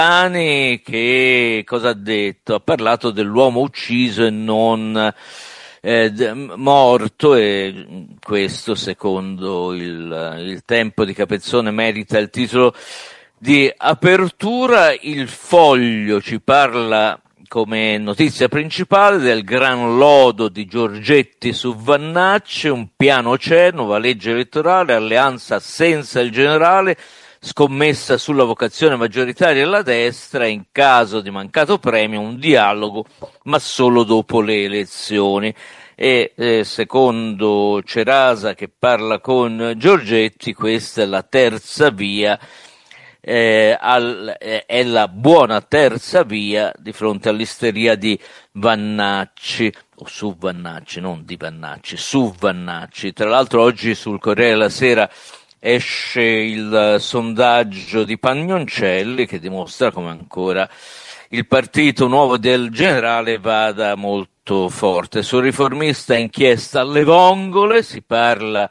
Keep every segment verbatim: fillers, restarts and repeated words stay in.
che cosa ha detto? Ha parlato dell'uomo ucciso e non eh, d- morto, e questo secondo il, il Tempo di Capezzone merita il titolo di apertura. Il Foglio ci parla come notizia principale del gran lodo di Giorgetti su Vannacci, un piano c'è, nuova legge elettorale, alleanza senza il generale, scommessa sulla vocazione maggioritaria della destra, in caso di mancato premio un dialogo, ma solo dopo le elezioni. E eh, secondo Cerasa, che parla con Giorgetti, questa è la terza via, eh, al, eh, è la buona terza via di fronte all'isteria di Vannacci, o su Vannacci, non di Vannacci, su Vannacci. Tra l'altro oggi sul Corriere della Sera esce il sondaggio di Pagnoncelli che dimostra come ancora il partito nuovo del generale vada molto forte. Sul Riformista, inchiesta alle vongole, si parla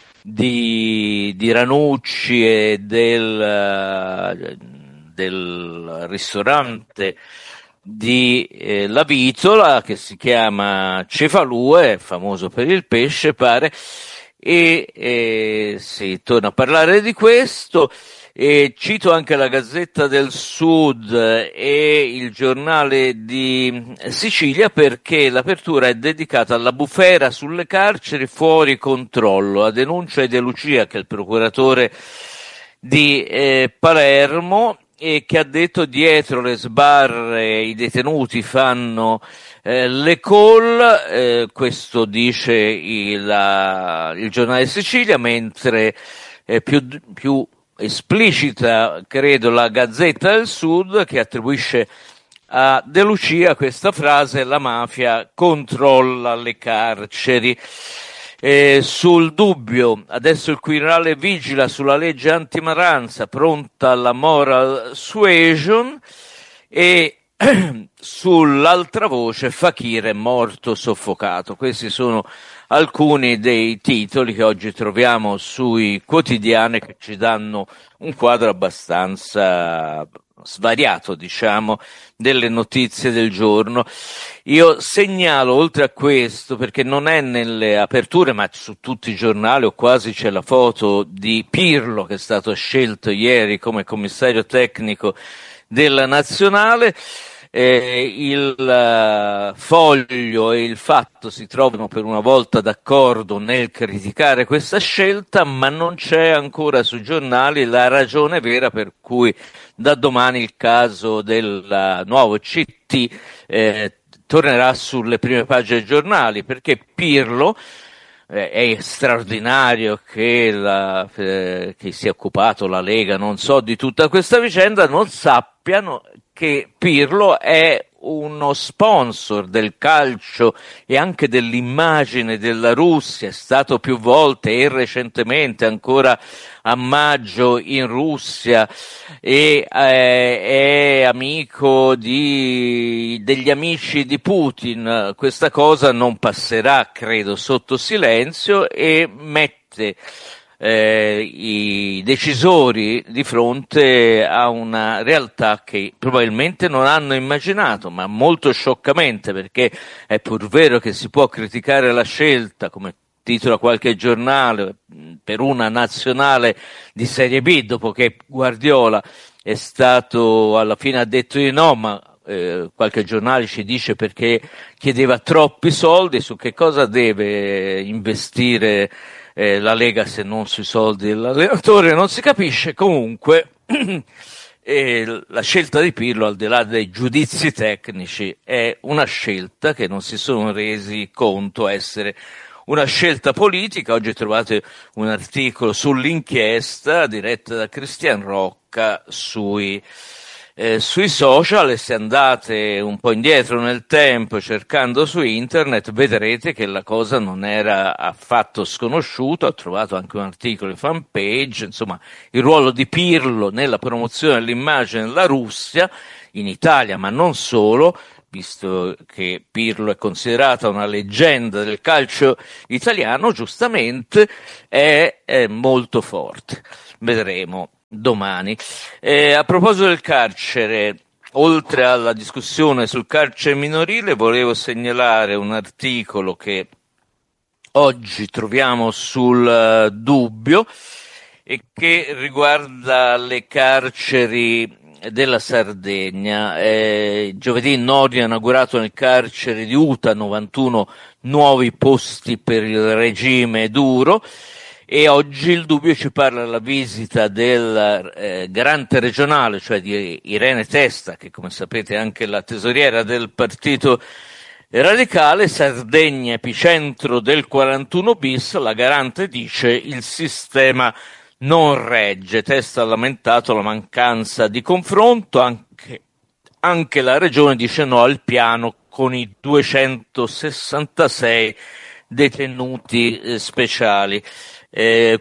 di, di Ranucci e del, del ristorante di eh, La Vitola, che si chiama Cefalù, famoso per il pesce, pare, e eh, si torna a parlare di questo. E cito anche la Gazzetta del Sud e il Giornale di Sicilia, perché l'apertura è dedicata alla bufera sulle carceri fuori controllo, a denuncia di De Lucia, che è il procuratore di eh, Palermo, e che ha detto: dietro le sbarre i detenuti fanno eh, le call, eh, questo dice il, la, il Giornale di Sicilia, mentre eh, più, più esplicita, credo, la Gazzetta del Sud, che attribuisce a De Lucia questa frase: la mafia controlla le carceri. Eh, sul Dubbio, adesso il Quirinale vigila sulla legge antimaranza, pronta la moral suasion, e sull'altra voce Fakir è morto soffocato. Questi sono alcuni dei titoli che oggi troviamo sui quotidiani, che ci danno un quadro abbastanza svariato, diciamo, delle notizie del giorno. Io segnalo, oltre a questo, perché non è nelle aperture, ma su tutti i giornali o quasi, c'è la foto di Pirlo, che è stato scelto ieri come commissario tecnico della nazionale. Eh, il uh, Foglio e il Fatto si trovano per una volta d'accordo nel criticare questa scelta, ma non c'è ancora sui giornali la ragione vera per cui da domani il caso del uh, nuovo C T eh, tornerà sulle prime pagine dei giornali, perché Pirlo eh, è straordinario che, la, eh, che sia occupato la Lega, non so, di tutta questa vicenda, non sappiano che Pirlo è uno sponsor del calcio e anche dell'immagine della Russia, è stato più volte e recentemente ancora a maggio in Russia, e eh, è amico di, degli amici di Putin. Questa cosa non passerà, credo, sotto silenzio, e mette Eh, i decisori di fronte a una realtà che probabilmente non hanno immaginato, ma molto scioccamente, perché è pur vero che si può criticare la scelta, come titola qualche giornale, per una nazionale di Serie B, dopo che Guardiola è stato, alla fine ha detto di no, ma eh, qualche giornale ci dice perché chiedeva troppi soldi. Su che cosa deve investire Eh, la Lega se non sui soldi dell'allenatore? Non si capisce. Comunque eh, la scelta di Pirlo, al di là dei giudizi tecnici, è una scelta che non si sono resi conto essere una scelta politica. Oggi trovate un articolo sull'inchiesta diretta da Cristian Rocca sui Eh, sui social, e se andate un po' indietro nel tempo cercando su internet vedrete che la cosa non era affatto sconosciuta. Ho trovato anche un articolo in fanpage, insomma, il ruolo di Pirlo nella promozione dell'immagine della Russia in Italia, ma non solo, visto che Pirlo è considerata una leggenda del calcio italiano, giustamente è, è molto forte. Vedremo. domani. Eh, a proposito del carcere, oltre alla discussione sul carcere minorile, volevo segnalare un articolo che oggi troviamo sul uh, Dubbio e che riguarda le carceri della Sardegna. Eh, giovedì Nordi ha inaugurato nel carcere di Uta novantuno nuovi posti per il regime duro, e oggi il Dubbio ci parla della visita del eh, garante regionale, cioè di Irene Testa, che come sapete è anche la tesoriera del Partito Radicale. Sardegna epicentro del quarantuno bis, la garante dice il sistema non regge. Testa ha lamentato la mancanza di confronto, anche, anche la regione dice no al piano con i duecentosessantasei detenuti eh, speciali. Eh,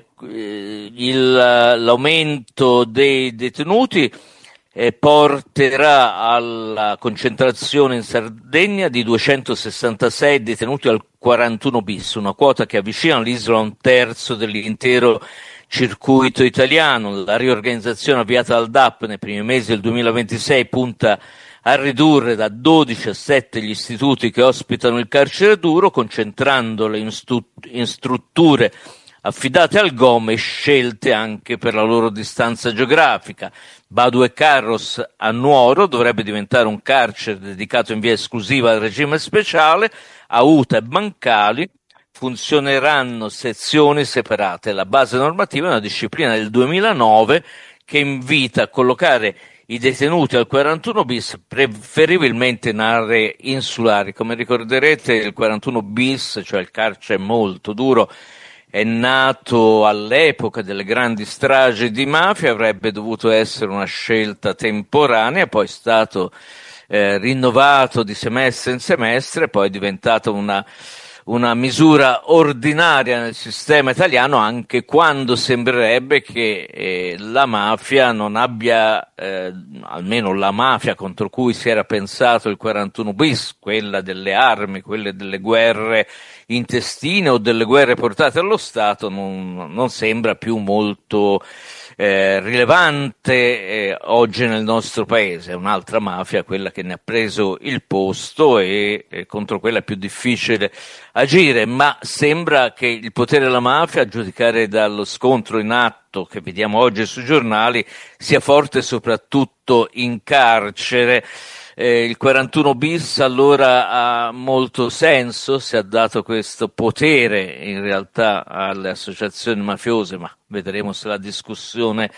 il, l'aumento dei detenuti eh, porterà alla concentrazione in Sardegna di duecentosessantasei detenuti al quarantuno bis, una quota che avvicina l'isola a un terzo dell'intero circuito italiano. La riorganizzazione avviata dal D A P nei primi mesi del duemilaventisei punta a ridurre da dodici a sette gli istituti che ospitano il carcere duro, concentrandole in, stu- in strutture affidate al G O M e scelte anche per la loro distanza geografica. Badu e Carros a Nuoro dovrebbe diventare un carcere dedicato in via esclusiva al regime speciale. A Uta e Bancali funzioneranno sezioni separate. La base normativa è una disciplina del duemilanove che invita a collocare i detenuti al quarantuno bis, preferibilmente in aree insulari. Come ricorderete, il quarantuno bis, cioè il carcere molto duro, è nato all'epoca delle grandi stragi di mafia, avrebbe dovuto essere una scelta temporanea, poi è stato eh, rinnovato di semestre in semestre, poi è diventato una una misura ordinaria nel sistema italiano, anche quando sembrerebbe che eh, la mafia non abbia, eh, almeno la mafia contro cui si era pensato il quarantuno bis, quella delle armi, quelle delle guerre intestine o delle guerre portate allo Stato, non, non sembra più molto eh, rilevante eh, oggi nel nostro paese. È un'altra mafia quella che ne ha preso il posto e, e contro quella è più difficile agire, ma sembra che il potere della mafia, a giudicare dallo scontro in atto che vediamo oggi sui giornali, sia forte soprattutto in carcere. Eh, il quarantuno bis allora ha molto senso, si è dato questo potere in realtà alle associazioni mafiose, ma vedremo se la discussione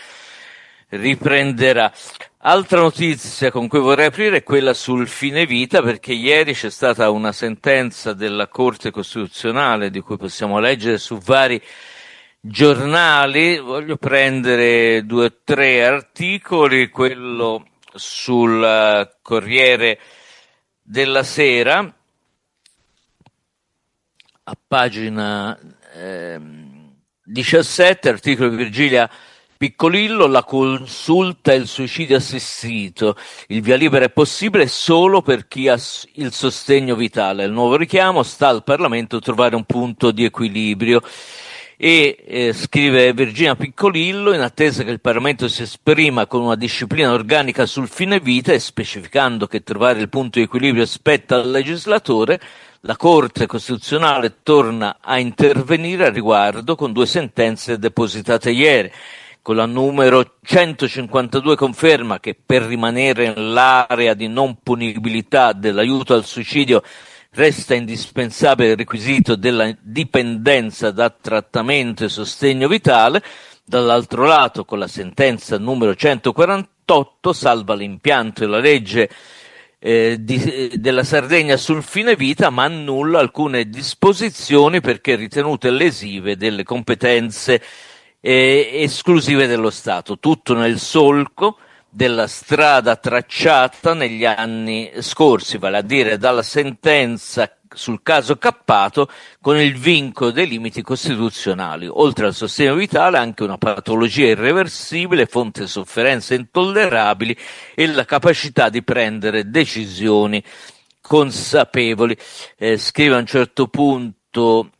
riprenderà. Altra notizia con cui vorrei aprire è quella sul fine vita, perché ieri c'è stata una sentenza della Corte Costituzionale di cui possiamo leggere su vari giornali. Voglio prendere due o tre articoli, quello sul Corriere della Sera, a pagina eh, diciassette, articolo di Virgilia Piccolillo, la consulta e il suicidio assistito, il via libera è possibile solo per chi ha il sostegno vitale, il nuovo richiamo sta al Parlamento trovare un punto di equilibrio. E eh, scrive Virginia Piccolillo, in attesa che il Parlamento si esprima con una disciplina organica sul fine vita e specificando che trovare il punto di equilibrio spetta al legislatore, la Corte Costituzionale torna a intervenire a riguardo con due sentenze depositate ieri. Con la numero centocinquantadue conferma che per rimanere nell'area di non punibilità dell'aiuto al suicidio resta indispensabile il requisito della dipendenza da trattamento e sostegno vitale. Dall'altro lato, con la sentenza numero centoquarantotto, salva l'impianto della legge eh, di, della Sardegna sul fine vita, ma annulla alcune disposizioni perché ritenute lesive delle competenze eh, esclusive dello Stato. Tutto nel solco della strada tracciata negli anni scorsi, vale a dire dalla sentenza sul caso Cappato, con il vincolo dei limiti costituzionali. Oltre al sostegno vitale, anche una patologia irreversibile, fonte di sofferenze intollerabili e la capacità di prendere decisioni consapevoli. Eh, scrive a un certo punto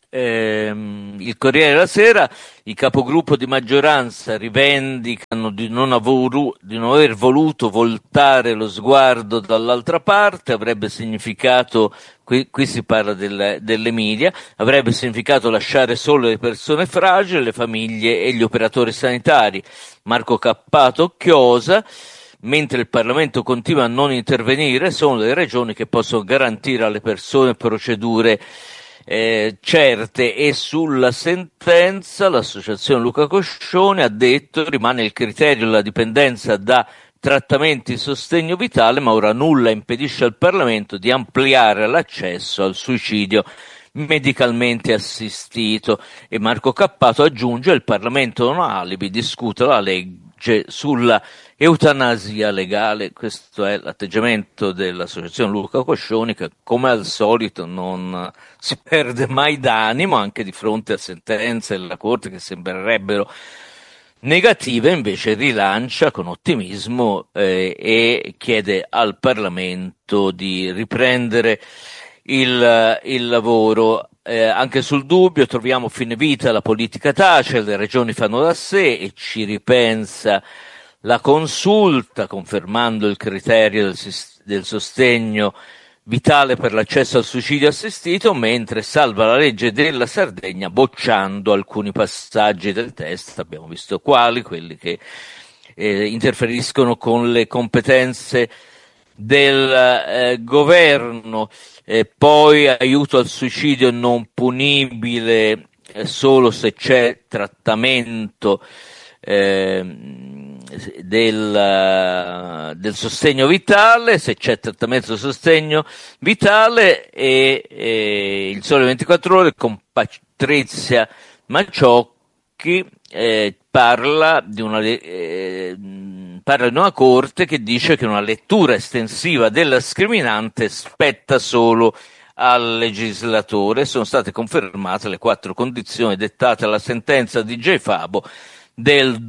Ehm, il Corriere della Sera, i capogruppo di maggioranza rivendicano di non, avuru, di non aver voluto voltare lo sguardo dall'altra parte, avrebbe significato, qui, qui si parla del, dell'Emilia, avrebbe significato lasciare solo le persone fragili, le famiglie e gli operatori sanitari. Marco Cappato chiosa: mentre il Parlamento continua a non intervenire, sono le regioni che possono garantire alle persone procedure Eh, certe. E sulla sentenza l'associazione Luca Coscioni ha detto: rimane il criterio della dipendenza da trattamenti di sostegno vitale, ma ora nulla impedisce al Parlamento di ampliare l'accesso al suicidio medicalmente assistito. E Marco Cappato aggiunge: il Parlamento non ha alibi, discute la legge sulla eutanasia legale. Questo è l'atteggiamento dell'associazione Luca Coscioni, che come al solito non si perde mai d'animo anche di fronte a sentenze della Corte che sembrerebbero negative, invece rilancia con ottimismo eh, e chiede al Parlamento di riprendere il, il lavoro. Eh, anche sul dubbio troviamo fine vita, la politica tace, le regioni fanno da sé, e ci ripensa la Consulta, confermando il criterio del, del sostegno vitale per l'accesso al suicidio assistito, mentre salva la legge della Sardegna bocciando alcuni passaggi del testo. Abbiamo visto quali, quelli che eh, interferiscono con le competenze del eh, governo. Eh, poi aiuto al suicidio non punibile eh, solo se c'è trattamento eh, del, del sostegno vitale, se c'è trattamento del sostegno vitale. E, e il Sole ventiquattro Ore con Patrizia Macciocchi eh, parla di una eh, parla di una corte che dice che una lettura estensiva della scriminante spetta solo al legislatore. Sono state confermate le quattro condizioni dettate alla sentenza di J. Fabo del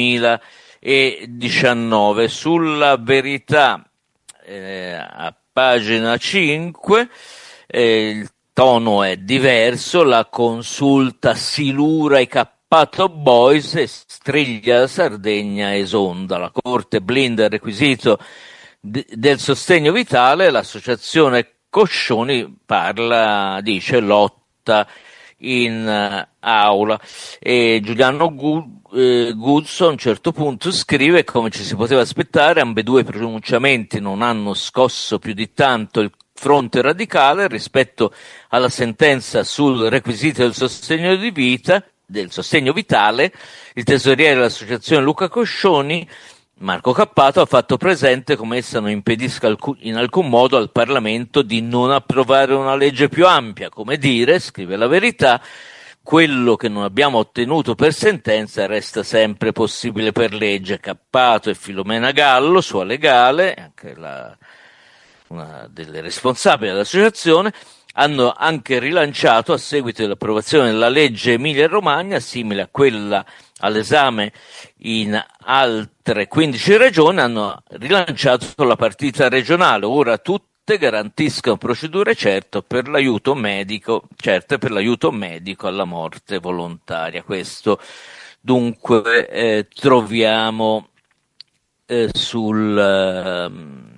duemiladiciannove. Sulla Verità, eh, a pagina cinque, eh, il tono è diverso: la Consulta silura i Cappato Boys e striglia la Sardegna esonda. La Corte blinda il requisito d- del sostegno vitale. L'associazione Coscioni parla, dice, lotta in uh, aula. E Giuliano Gu- eh, Guzzo a un certo punto scrive: come ci si poteva aspettare, ambedue i pronunciamenti non hanno scosso più di tanto il fronte radicale rispetto alla sentenza sul requisito del sostegno di vita, del sostegno vitale. Il tesoriere dell'associazione Luca Coscioni, Marco Cappato, ha fatto presente come essa non impedisca in alcun modo al Parlamento di non approvare una legge più ampia. Come dire, scrive La Verità, quello che non abbiamo ottenuto per sentenza resta sempre possibile per legge. Cappato e Filomena Gallo, sua legale, anche la, una delle responsabili dell'associazione, hanno anche rilanciato, a seguito dell'approvazione della legge Emilia-Romagna, simile a quella all'esame in altre quindici regioni, hanno rilanciato la partita regionale. Ora tutte garantiscono procedure certe per l'aiuto medico, certe per l'aiuto medico alla morte volontaria. Questo dunque eh, troviamo eh, sul eh,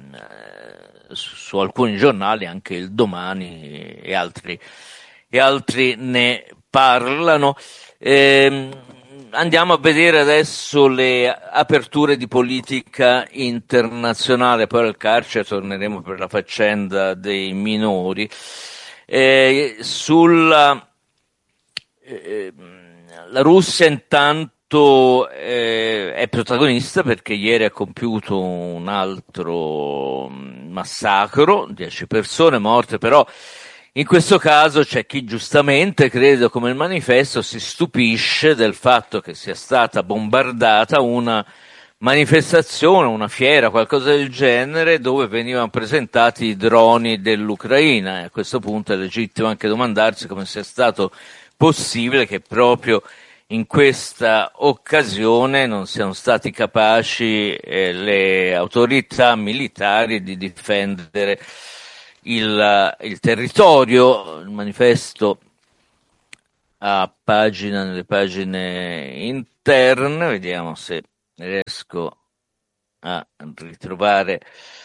su alcuni giornali, anche il Domani e altri, e altri ne parlano. Eh, andiamo a vedere adesso le aperture di politica internazionale, poi al carcere torneremo per la faccenda dei minori. Eh, sulla eh, la Russia intanto Eh, è protagonista, perché ieri ha compiuto un altro massacro, dieci persone morte. Però in questo caso c'è chi giustamente, credo come il Manifesto, si stupisce del fatto che sia stata bombardata una manifestazione, una fiera, qualcosa del genere, dove venivano presentati i droni dell'Ucraina. E a questo punto è legittimo anche domandarsi come sia stato possibile che proprio in questa occasione non siano stati capaci eh, le autorità militari di difendere il, il territorio. Il Manifesto a pagina, nelle pagine interne, vediamo se riesco a ritrovare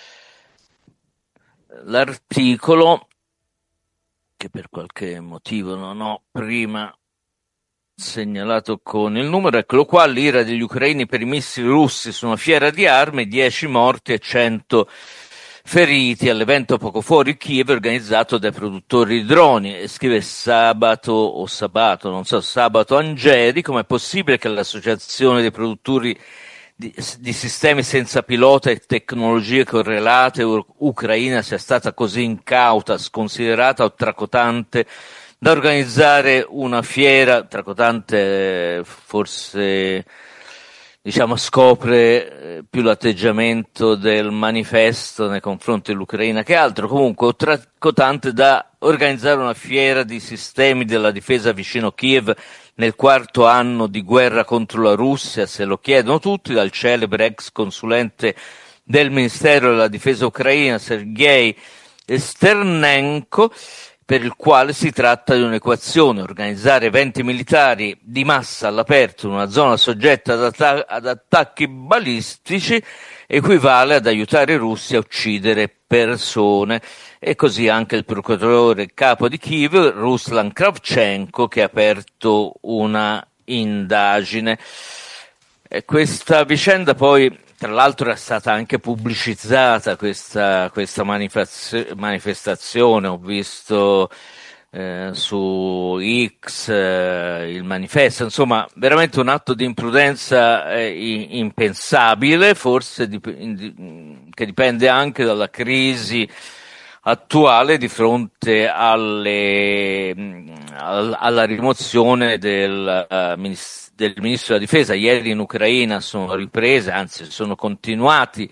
l'articolo, che per qualche motivo non ho prima segnalato con il numero. Eccolo qua: l'ira degli ucraini per i missili russi su una fiera di armi, dieci morti e cento feriti all'evento poco fuori Kiev organizzato dai produttori di droni. E scrive Sabato o Sabato, non so, Sabato Angeri: com'è possibile che l'associazione dei produttori di, di sistemi senza pilota e tecnologie correlate ucraina sia stata così incauta, sconsiderata o tracotante da organizzare una fiera? Tracotante forse, diciamo, scopre più l'atteggiamento del manifesto nei confronti dell'Ucraina che altro. Comunque, tracotante da organizzare una fiera di sistemi della difesa vicino Kiev nel quarto anno di guerra contro la Russia, se lo chiedono tutti, dal celebre ex consulente del Ministero della Difesa ucraina Sergei Sternenko, per il quale si tratta di un'equazione: organizzare eventi militari di massa all'aperto in una zona soggetta ad, atta- ad attacchi balistici equivale ad aiutare i russi a uccidere persone. E così anche il procuratore capo di Kiev, Ruslan Kravchenko, che ha aperto una indagine. E questa vicenda poi, tra l'altro, è stata anche pubblicizzata, questa, questa manifestazione. Ho visto eh, su X eh, il manifesto, insomma, veramente un atto di imprudenza eh, impensabile, forse dip- che dipende anche dalla crisi attuale di fronte alle, alla rimozione del, uh, ministro, del ministro della difesa. Ieri in Ucraina sono riprese, anzi sono continuati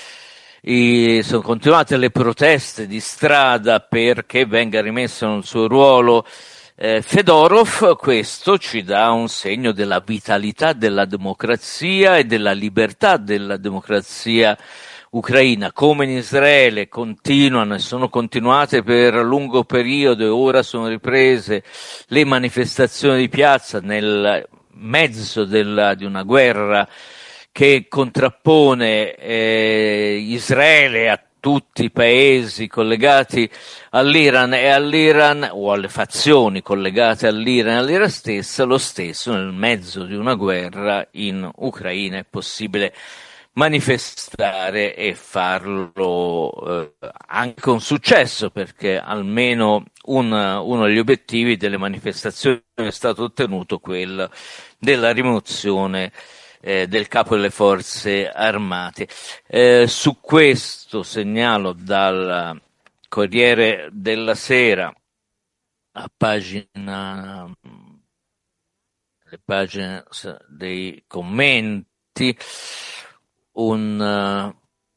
i, sono continuate le proteste di strada perché venga rimesso nel suo ruolo eh, Fedorov. Questo ci dà un segno della vitalità della democrazia e della libertà della democrazia ucraina. Come in Israele continuano e sono continuate per lungo periodo e ora sono riprese le manifestazioni di piazza nel mezzo della, di una guerra che contrappone eh, Israele a tutti i paesi collegati all'Iran e all'Iran, o alle fazioni collegate all'Iran e all'Iran stessa. Lo stesso nel mezzo di una guerra in Ucraina è possibile manifestare e farlo eh, anche con successo, perché almeno un, uno degli obiettivi delle manifestazioni è stato ottenuto, quello della rimozione eh, del capo delle forze armate. Eh, su questo segnalo dal Corriere della Sera, a pagina, le pagine dei commenti, un uh,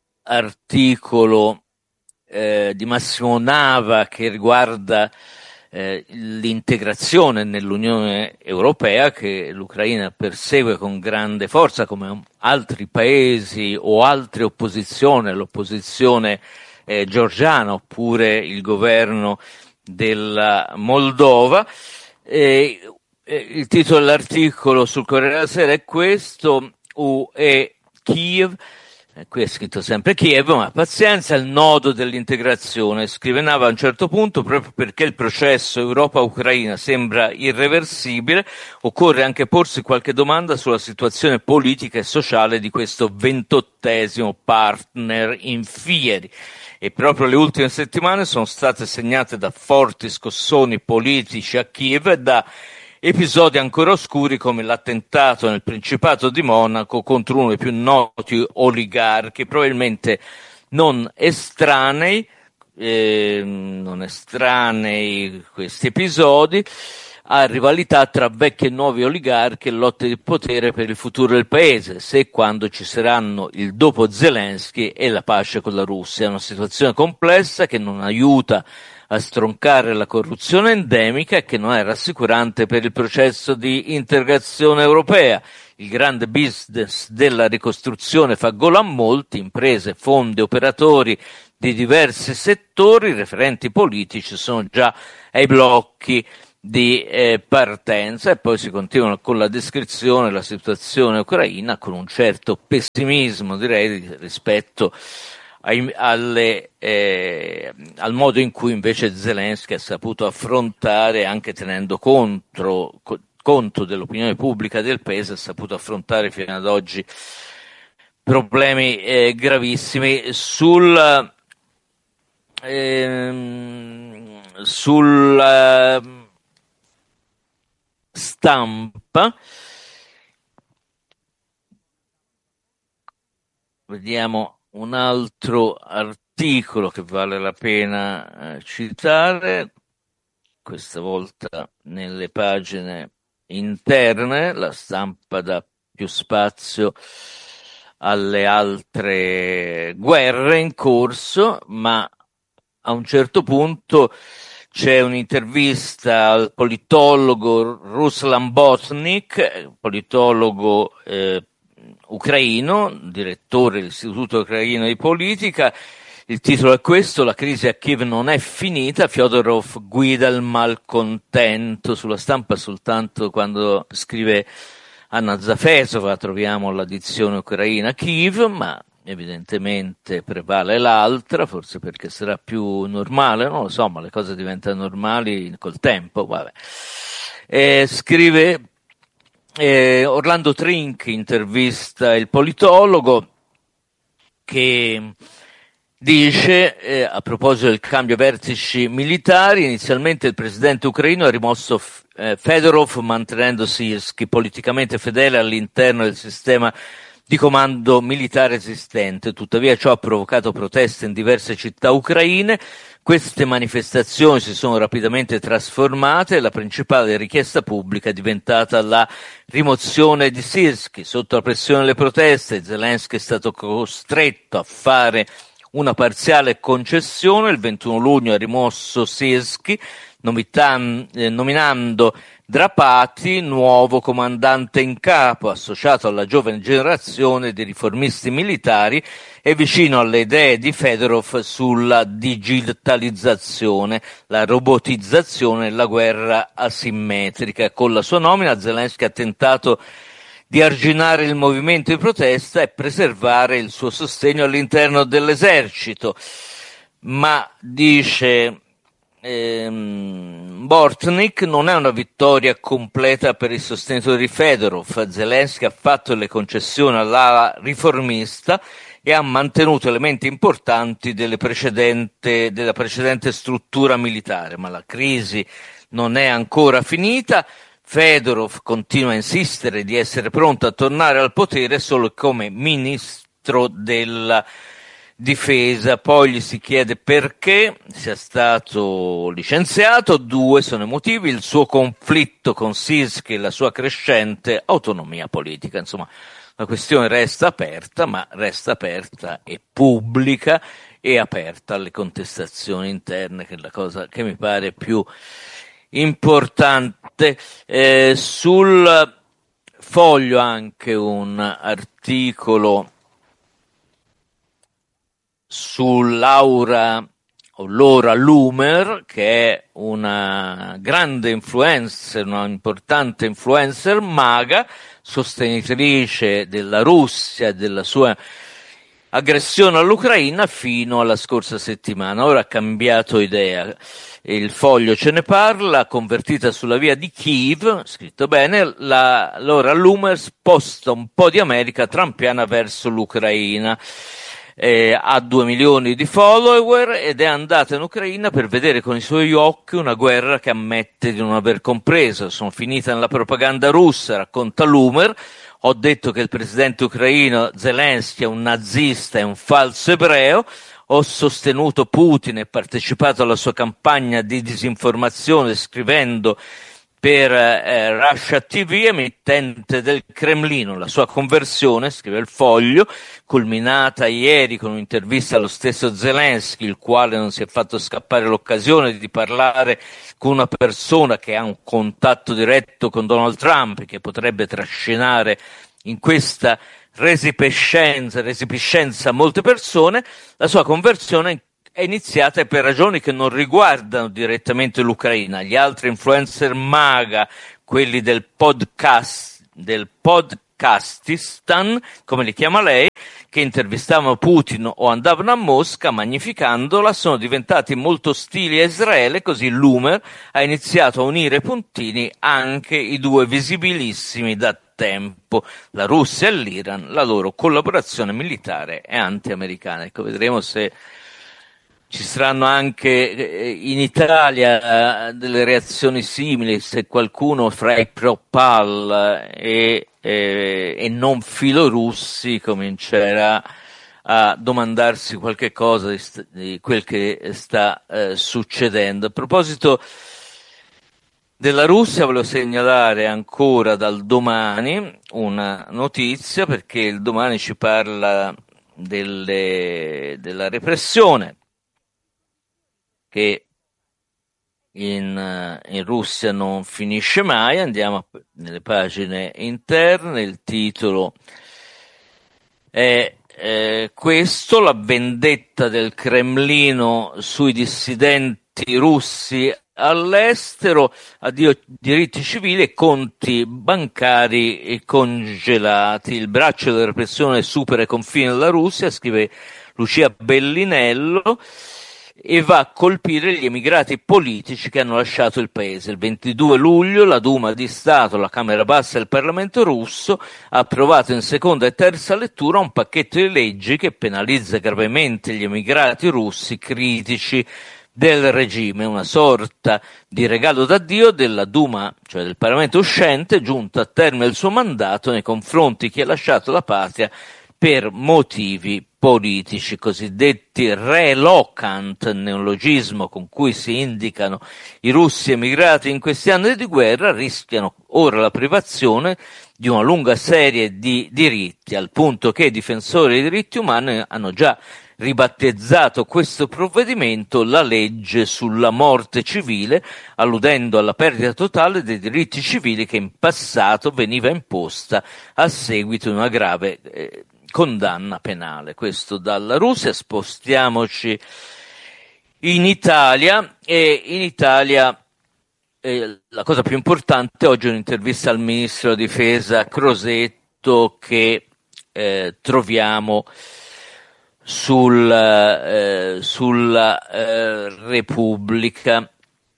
articolo eh, di Massimo Nava che riguarda eh, l'integrazione nell'Unione Europea, che l'Ucraina persegue con grande forza, come altri paesi o altre opposizioni, l'opposizione eh, georgiana oppure il governo della Moldova. E, eh, il titolo dell'articolo sul Corriere della Sera è questo: U E Kiev, eh, qui è scritto sempre Kiev, ma pazienza, il nodo dell'integrazione. Scrive Nava a un certo punto: proprio perché il processo Europa-Ucraina sembra irreversibile, occorre anche porsi qualche domanda sulla situazione politica e sociale di questo ventottesimo partner in fieri. E proprio le ultime settimane sono state segnate da forti scossoni politici a Kiev e da episodi ancora oscuri come l'attentato nel Principato di Monaco contro uno dei più noti oligarchi, probabilmente non estranei, eh, non estranei questi episodi a rivalità tra vecchi e nuovi oligarchi e lotte di potere per il futuro del paese, se e quando ci saranno il dopo Zelensky e la pace con la Russia. È una situazione complessa che non aiuta a stroncare la corruzione endemica e che non è rassicurante per il processo di integrazione europea. Il grande business della ricostruzione fa gola a molti: imprese, fondi, operatori di diversi settori, referenti politici sono già ai blocchi di eh, partenza, e poi si continua con la descrizione della situazione ucraina con un certo pessimismo, direi, rispetto ai, alle, eh, al modo in cui invece Zelensky ha saputo affrontare, anche tenendo contro, co- conto dell'opinione pubblica del paese, ha saputo affrontare fino ad oggi problemi eh, gravissimi. Sul ehm, sulla stampa vediamo un altro articolo che vale la pena eh, citare, questa volta nelle pagine interne. La Stampa dà più spazio alle altre guerre in corso, ma a un certo punto c'è un'intervista al politologo Ruslan Botnik, politologo eh, ucraino, direttore dell'Istituto Ucraino di Politica. Il titolo è questo: la crisi a Kiev non è finita, Fyodorov guida il malcontento. Sulla Stampa soltanto quando scrive Anna Zafesova troviamo l'addizione ucraina Kiev, ma evidentemente prevale l'altra, forse perché sarà più normale, non lo so, ma le cose diventano normali col tempo. Vabbè. Eh, scrive eh, Orlando Trink, intervista il politologo, che dice, eh, a proposito del cambio vertici militari, inizialmente il presidente ucraino ha rimosso eh, Fedorov, mantenendo Sirski politicamente fedele all'interno del sistema di comando militare esistente. Tuttavia ciò ha provocato proteste in diverse città ucraine. Queste manifestazioni si sono rapidamente trasformate e la principale richiesta pubblica è diventata la rimozione di Sirski. Sotto la pressione delle proteste, Zelensky è stato costretto a fare una parziale concessione. Il ventuno luglio ha rimosso Sirski, nomitan- eh, nominando Drapati nuovo comandante in capo, associato alla giovane generazione di riformisti militari e vicino alle idee di Fedorov sulla digitalizzazione, la robotizzazione e la guerra asimmetrica. Con la sua nomina Zelensky ha tentato di arginare il movimento di protesta e preservare il suo sostegno all'interno dell'esercito, ma dice ehm, Bortnik, non è una vittoria completa per il sostenitore di Fedorov. Zelensky ha fatto le concessioni all'ala riformista e ha mantenuto elementi importanti delle precedente, della precedente struttura militare, ma la crisi non è ancora finita. Fedorov continua a insistere di essere pronto a tornare al potere solo come ministro della difesa. Poi gli si chiede perché sia stato licenziato. Due sono i motivi: il suo conflitto con Sirski e la sua crescente autonomia politica. Insomma, la questione resta aperta, ma resta aperta e pubblica e aperta alle contestazioni interne, che è la cosa che mi pare più importante. Eh, sul Foglio anche un articolo su Laura o Laura Loomer, che è una grande influencer, una importante influencer maga, sostenitrice della Russia e della sua aggressione all'Ucraina fino alla scorsa settimana. Ora ha cambiato idea. Il Foglio ce ne parla: convertita sulla via di Kiev, scritto bene, la Laura Loomer sposta un po' di America trampiana verso l'Ucraina. Eh, ha due milioni di follower ed è andata in Ucraina per vedere con i suoi occhi una guerra che ammette di non aver compreso. Sono finita nella propaganda russa, racconta Loomer. Ho detto che il presidente ucraino Zelensky è un nazista e un falso ebreo. Ho sostenuto Putin e partecipato alla sua campagna di disinformazione scrivendo per eh, Russia T V, emittente del Cremlino. La sua conversione, scrive il Foglio, culminata ieri con un'intervista allo stesso Zelensky, il quale non si è fatto scappare l'occasione di parlare con una persona che ha un contatto diretto con Donald Trump, che potrebbe trascinare in questa resipiscenza, resipiscenza molte persone. La sua conversione è iniziata per ragioni che non riguardano direttamente l'Ucraina. Gli altri influencer MAGA, quelli del podcast, del podcastistan, come li chiama lei, che intervistavano Putin o andavano a Mosca magnificandola, sono diventati molto ostili a Israele, così l'Umer ha iniziato a unire puntini anche i due visibilissimi da tempo, la Russia e l'Iran, la loro collaborazione militare e anti-americana. Ecco, vedremo se ci saranno anche in Italia eh, delle reazioni simili, se qualcuno fra i pro-Pal e, e, e non filorussi comincerà a domandarsi qualche cosa di, st- di quel che sta eh, succedendo. A proposito della Russia, volevo segnalare ancora dal Domani una notizia, perché il Domani ci parla delle, della repressione che in, in Russia non finisce mai. Andiamo nelle pagine interne, il titolo è eh, questo: la vendetta del Cremlino sui dissidenti russi all'estero, addio diritti civili e conti bancari congelati. Il braccio della repressione supera i confini della Russia, scrive Lucia Bellinello, e va a colpire gli emigrati politici che hanno lasciato il paese. Il ventidue luglio la Duma di Stato, la Camera Bassa del Parlamento russo, ha approvato in seconda e terza lettura un pacchetto di leggi che penalizza gravemente gli emigrati russi critici del regime, una sorta di regalo d'addio della Duma, cioè del Parlamento uscente, giunto a termine il suo mandato nei confronti di chi ha lasciato la patria per motivi politici, cosiddetti relocant, neologismo con cui si indicano i russi emigrati in questi anni di guerra, rischiano ora la privazione di una lunga serie di diritti, al punto che i difensori dei diritti umani hanno già ribattezzato questo provvedimento la legge sulla morte civile, alludendo alla perdita totale dei diritti civili che in passato veniva imposta a seguito di una grave eh, condanna penale. Questo dalla Russia. Spostiamoci in Italia, e in Italia eh, la cosa più importante oggi è un'intervista al ministro della difesa Crosetto che eh, troviamo sul, eh, sulla eh, Repubblica.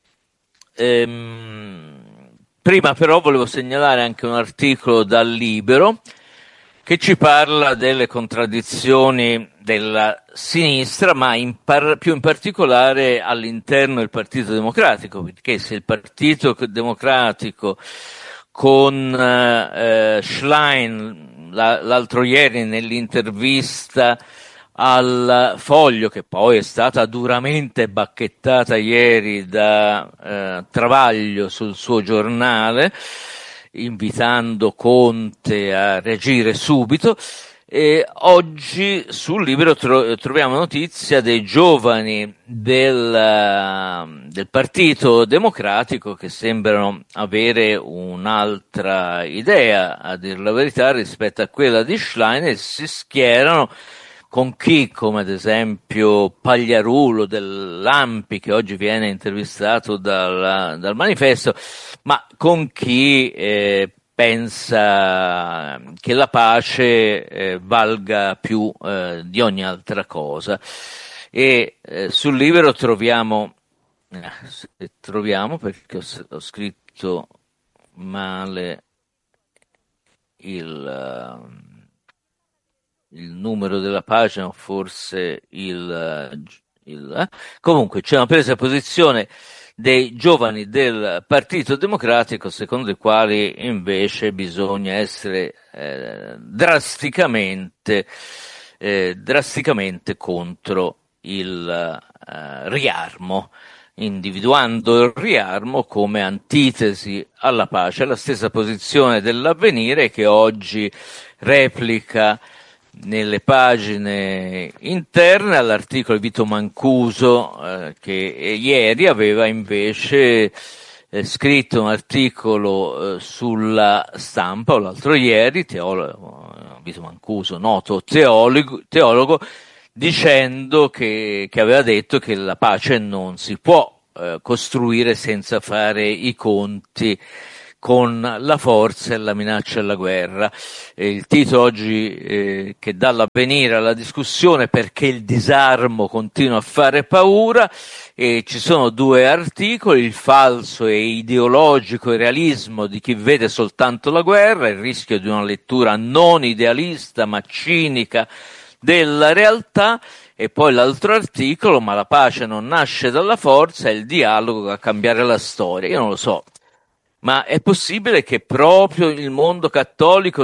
Ehm, prima però volevo segnalare anche un articolo dal Libero che ci parla delle contraddizioni della sinistra, ma in par- più in particolare all'interno del Partito Democratico, perché se il Partito Democratico con eh, Schlein la- l'altro ieri nell'intervista al Foglio, che poi è stata duramente bacchettata ieri da eh, Travaglio sul suo giornale, invitando Conte a reagire subito, e oggi sul Libero tro- troviamo notizia dei giovani del, del Partito Democratico che sembrano avere un'altra idea, a dir la verità, rispetto a quella di Schlein, e si schierano con chi, come ad esempio Pagliarulo dell'Ampi, che oggi viene intervistato dal, dal Manifesto, ma con chi eh, pensa che la pace eh, valga più eh, di ogni altra cosa. E eh, sul Libero troviamo, eh, se troviamo perché ho, ho scritto male il... Uh, il numero della pagina, o forse il, il eh? comunque c'è una presa di posizione dei giovani del Partito Democratico, secondo i quali invece bisogna essere eh, drasticamente eh, drasticamente contro il eh, riarmo, individuando il riarmo come antitesi alla pace. La stessa posizione dell'Avvenire, che oggi replica nelle pagine interne all'articolo di Vito Mancuso, eh, che ieri aveva invece eh, scritto un articolo eh, sulla Stampa, o l'altro ieri, teologo, Vito Mancuso, noto teologo, teologo, dicendo che, che aveva detto che la pace non si può eh, costruire senza fare i conti con la forza e la minaccia della guerra. Eh, il titolo oggi eh, che dà l'avvenire alla discussione: perché il disarmo continua a fare paura. E ci sono due articoli: il falso e ideologico realismo di chi vede soltanto la guerra, il rischio di una lettura non idealista ma cinica della realtà, e poi l'altro articolo: ma la pace non nasce dalla forza, è il dialogo a cambiare la storia. Io non lo so, ma è possibile che proprio il mondo cattolico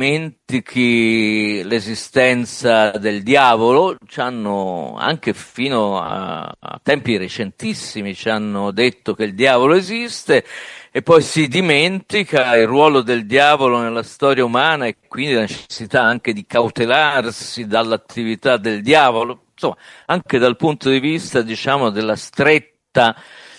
dimentichi l'esistenza del diavolo? Ci hanno, anche fino a, a tempi recentissimi, ci hanno detto che il diavolo esiste, e poi si dimentica il ruolo del diavolo nella storia umana e quindi la necessità anche di cautelarsi dall'attività del diavolo. Insomma, anche dal punto di vista, diciamo, della stretta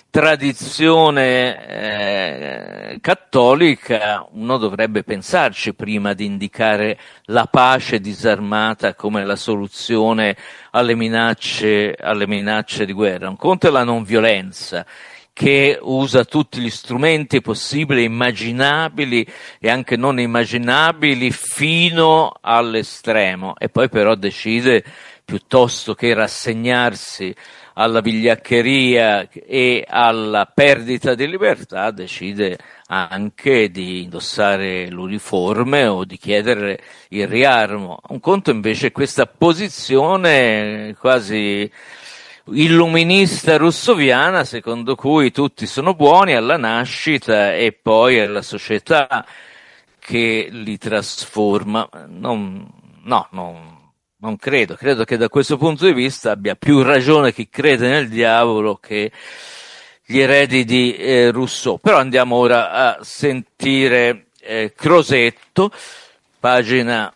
tradizione eh, cattolica, uno dovrebbe pensarci prima di indicare la pace disarmata come la soluzione alle minacce, alle minacce di guerra. Un conto è la non violenza, che usa tutti gli strumenti possibili e immaginabili e anche non immaginabili fino all'estremo, e poi però decide, piuttosto che rassegnarsi alla vigliaccheria e alla perdita di libertà, decide anche di indossare l'uniforme o di chiedere il riarmo. Un conto invece è questa posizione quasi illuminista russoviana, secondo cui tutti sono buoni alla nascita e poi è la società che li trasforma. Non, no, non. Non credo, credo che da questo punto di vista abbia più ragione chi crede nel diavolo che gli eredi di eh, Rousseau. Però andiamo ora a sentire eh, Crosetto, pagina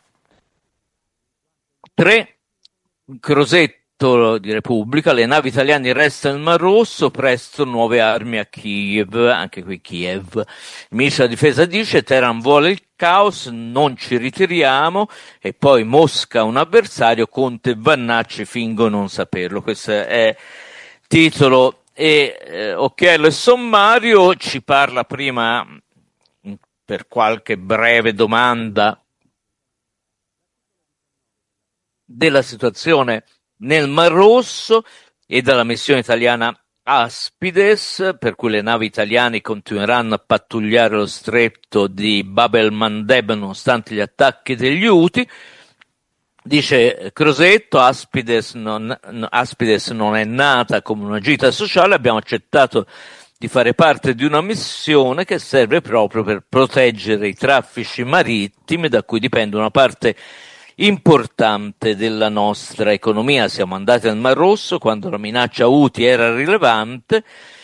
tre, Crosetto di Repubblica: le navi italiane restano nel Mar Rosso, presto nuove armi a Kiev, anche qui Kiev. Il ministro della difesa dice: Teheran vuole il caos, non ci ritiriamo, e poi Mosca un avversario, Conte e Vannacci fingono non saperlo. Questo è titolo e eh, occhiello e sommario. Ci parla prima, per qualche breve domanda, della situazione nel Mar Rosso e dalla missione italiana Aspides, per cui le navi italiane continueranno a pattugliare lo stretto di Bab el-Mandeb nonostante gli attacchi degli Houthi. Dice Crosetto: Aspides non, Aspides non è nata come una gita sociale, abbiamo accettato di fare parte di una missione che serve proprio per proteggere i traffici marittimi da cui dipende una parte importante della nostra economia. Siamo andati nel Mar Rosso quando la minaccia Houthi era rilevante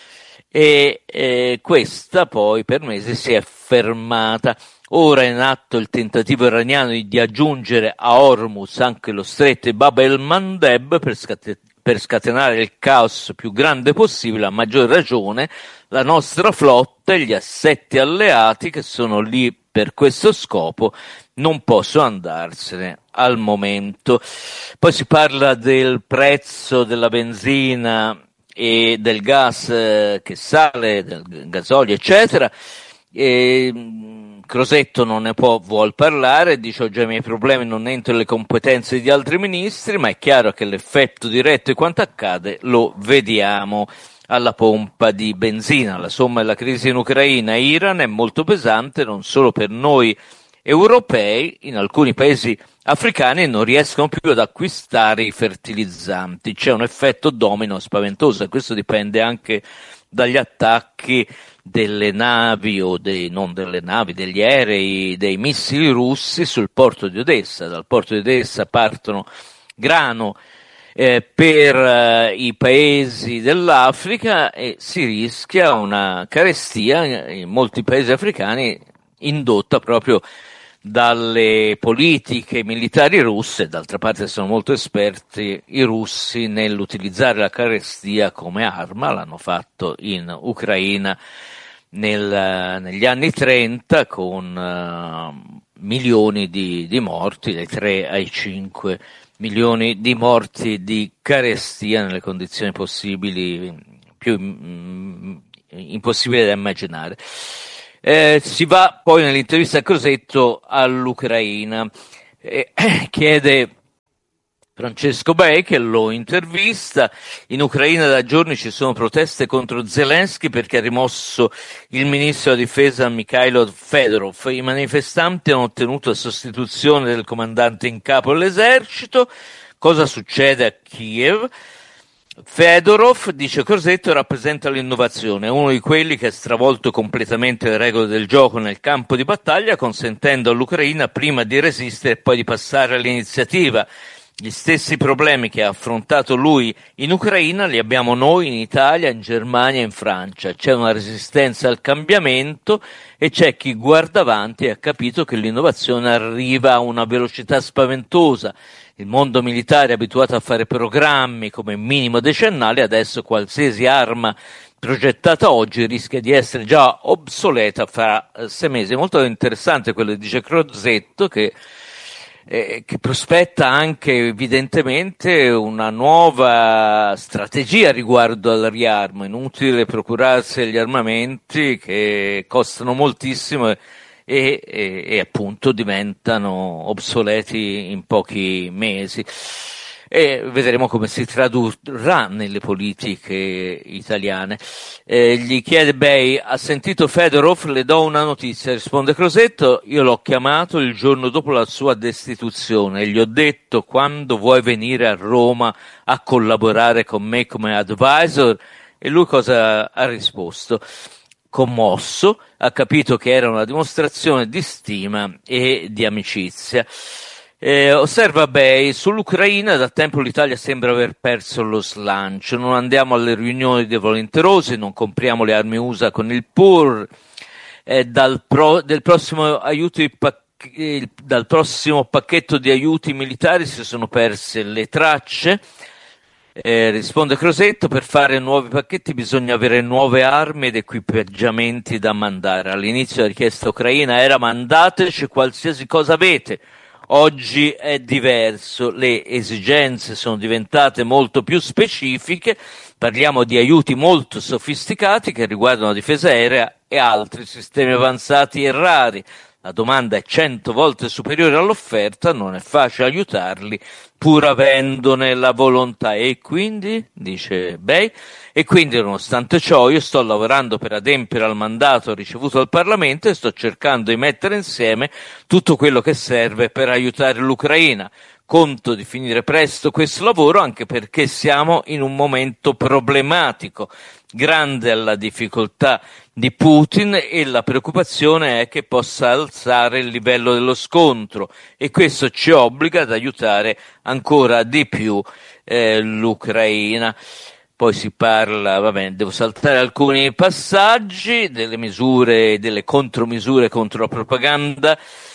e eh, questa poi per mesi si è fermata. Ora è in atto il tentativo iraniano di aggiungere a Hormuz anche lo stretto di Bab el-Mandeb per, scate- per scatenare il caos più grande possibile. A maggior ragione la nostra flotta e gli assetti alleati che sono lì per questo scopo non possono andarsene al momento. Poi si parla del prezzo della benzina e del gas eh, che sale, del gasolio eccetera. E, mh, Crosetto non ne può, vuol parlare, dice: ho già i miei problemi, non entro nelle competenze di altri ministri, ma è chiaro che l'effetto diretto di quanto accade lo vediamo alla pompa di benzina. La somma della crisi in Ucraina e Iran è molto pesante, non solo per noi europei. In alcuni paesi africani non riescono più ad acquistare i fertilizzanti, c'è un effetto domino spaventoso, e questo dipende anche dagli attacchi delle navi o dei, non delle navi, degli aerei, dei missili russi sul porto di Odessa. Dal porto di Odessa partono grano eh, per eh, i paesi dell'Africa e si rischia una carestia in molti paesi africani indotta proprio dalle politiche militari russe. D'altra parte sono molto esperti i russi nell'utilizzare la carestia come arma, l'hanno fatto in Ucraina nel, negli anni trenta con uh, milioni di, di morti, dai tre ai cinque milioni di morti di carestia nelle condizioni possibili, più mm, impossibili da immaginare. Eh, si va poi nell'intervista a Crosetto all'Ucraina. Eh, chiede Francesco Bei, che lo intervista: in Ucraina da giorni ci sono proteste contro Zelensky perché ha rimosso il ministro della difesa Mikhailo Fedorov. I manifestanti hanno ottenuto la sostituzione del comandante in capo dell'esercito. Cosa succede a Kiev? Fedorov, dice Crosetto, rappresenta l'innovazione, è uno di quelli che ha stravolto completamente le regole del gioco nel campo di battaglia, consentendo all'Ucraina prima di resistere e poi di passare all'iniziativa. Gli stessi problemi che ha affrontato lui in Ucraina li abbiamo noi in Italia, in Germania e in Francia. C'è una resistenza al cambiamento e c'è chi guarda avanti e ha capito che l'innovazione arriva a una velocità spaventosa. Il mondo militare è abituato a fare programmi come minimo decennali, adesso qualsiasi arma progettata oggi rischia di essere già obsoleta fra sei mesi. È molto interessante quello che dice Crosetto, che Eh, che prospetta anche evidentemente una nuova strategia riguardo al riarmo. Inutile procurarsi gli armamenti che costano moltissimo e, e, e appunto diventano obsoleti in pochi mesi. E vedremo come si tradurrà nelle politiche italiane. Eh, gli chiede Bei: ha sentito Fedorov? Le do una notizia. Risponde Crosetto: io l'ho chiamato il giorno dopo la sua destituzione e gli ho detto: quando vuoi venire a Roma a collaborare con me come advisor? E lui cosa ha risposto? Commosso, ha capito che era una dimostrazione di stima e di amicizia. Eh, osserva Bei: sull'Ucraina da tempo l'Italia sembra aver perso lo slancio, non andiamo alle riunioni dei volenterosi, non compriamo le armi U S A con il P U R, eh, dal, pro, del prossimo aiuti, eh, dal prossimo pacchetto di aiuti militari si sono perse le tracce. Eh, risponde Crosetto: per fare nuovi pacchetti bisogna avere nuove armi ed equipaggiamenti da mandare. All'inizio la richiesta ucraina era: mandateci qualsiasi cosa avete. Oggi è diverso, le esigenze sono diventate molto più specifiche, parliamo di aiuti molto sofisticati che riguardano la difesa aerea e altri sistemi avanzati e rari. La domanda è cento volte superiore all'offerta, non è facile aiutarli pur avendone la volontà. E quindi, dice Bei, e quindi nonostante ciò io sto lavorando per adempiere al mandato ricevuto dal Parlamento e sto cercando di mettere insieme tutto quello che serve per aiutare l'Ucraina. Conto di finire presto questo lavoro anche perché siamo in un momento problematico. Grande la difficoltà di Putin e la preoccupazione è che possa alzare il livello dello scontro e questo ci obbliga ad aiutare ancora di più eh, l'Ucraina. Poi si parla, va bene, devo saltare alcuni passaggi, delle misure, delle contromisure contro la propaganda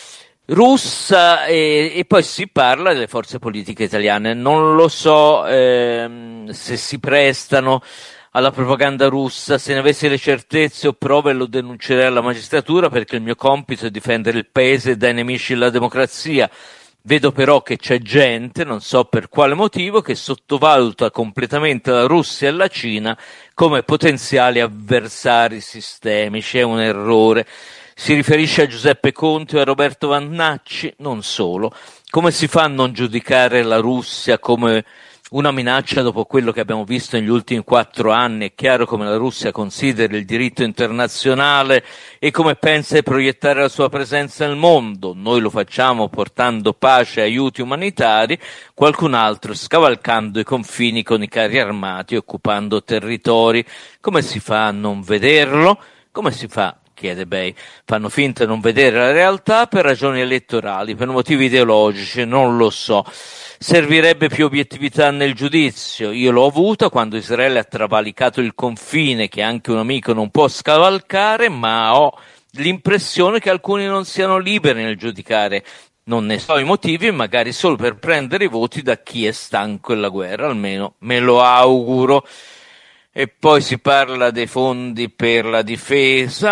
russa e, e poi si parla delle forze politiche italiane. Non lo so ehm, se si prestano alla propaganda russa. Se ne avessi le certezze o prove lo denuncerei alla magistratura, perché il mio compito è difendere il paese dai nemici della democrazia. Vedo però che c'è gente, non so per quale motivo, che sottovaluta completamente la Russia e la Cina come potenziali avversari sistemici. È un errore. Si riferisce a Giuseppe Conte o a Roberto Vannacci? Non solo. Come si fa a non giudicare la Russia come una minaccia dopo quello che abbiamo visto negli ultimi quattro anni? È chiaro come la Russia consideri il diritto internazionale e come pensa di proiettare la sua presenza nel mondo. Noi lo facciamo portando pace e aiuti umanitari, qualcun altro scavalcando i confini con i carri armati e occupando territori. Come si fa a non vederlo? Come si fa? Chiede Bei. Fanno finta di non vedere la realtà per ragioni elettorali, per motivi ideologici, non lo so. Servirebbe più obiettività nel giudizio. Io l'ho avuta quando Israele ha travalicato il confine che anche un amico non può scavalcare, ma ho l'impressione che alcuni non siano liberi nel giudicare. Non ne so i motivi, magari solo per prendere i voti da chi è stanco della guerra, almeno me lo auguro. E poi si parla dei fondi per la difesa.